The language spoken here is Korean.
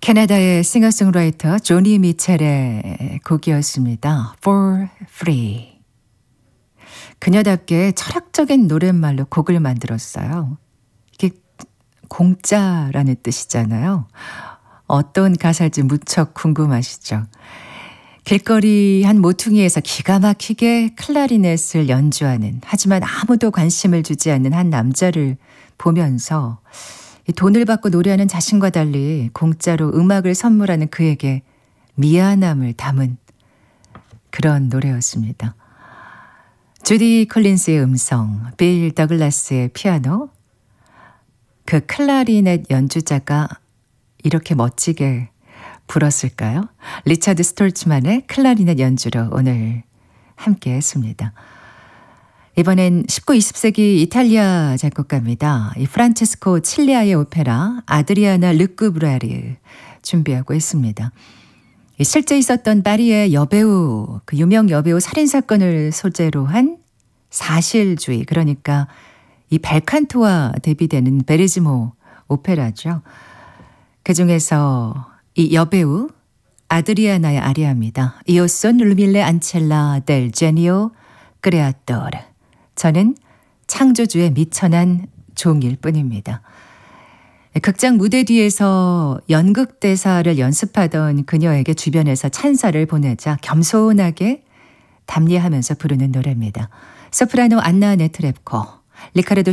캐나다의 싱어송라이터 조니 미첼의 곡이었습니다. For Free. 그녀답게 철학적인 노랫말로 곡을 만들었어요. 이게 공짜라는 뜻이잖아요. 어떤 가사일지 무척 궁금하시죠? 길거리 한 모퉁이에서 기가 막히게 클라리넷을 연주하는, 하지만 아무도 관심을 주지 않는 한 남자를 보면서 이 돈을 받고 노래하는 자신과 달리 공짜로 음악을 선물하는 그에게 미안함을 담은 그런 노래였습니다. 주디 콜린스의 음성, 빌 더글라스의 피아노, 그 클라리넷 연주자가 이렇게 멋지게 불었을까요? 리차드 스톨츠만의 클라리넷 연주로 오늘 함께 했습니다. 이번엔 19, 20세기 이탈리아 작곡가입니다. 이 프란체스코 칠리아의 오페라 아드리아나 르쿠브라르 준비하고 있습니다. 실제 있었던 파리의 여배우, 그 유명 여배우 살인사건을 소재로 한 사실주의, 그러니까 이 벨칸토와 대비되는 베르지모 오페라죠. 그중에서 이 여배우 아드리아나의 아리아입니다. Io son l'umile ancella del genio creatore. 저는 창조주의 미천한 종일 뿐입니다. 극장 무대 뒤에서 연극 대사를 연습하던 그녀에게 주변에서 찬사를 보내자 겸손하게 담례하면서 부르는 노래입니다. 소프라노 안나 네트랩코, 리카르도